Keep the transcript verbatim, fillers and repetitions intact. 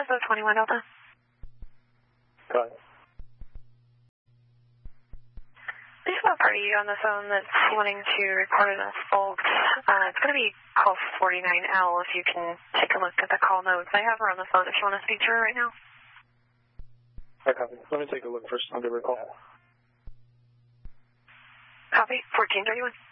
Bravo twenty-one Delta. Go ahead. We have a party on the phone that's wanting to record an assault. Uh, it's going to be call forty-nine L if you can take a look at the call notes. I have her on the phone if you want to speak to her right now. I copy. Let me take a look first. I'll give her a call. Copy. fourteen thirty-one.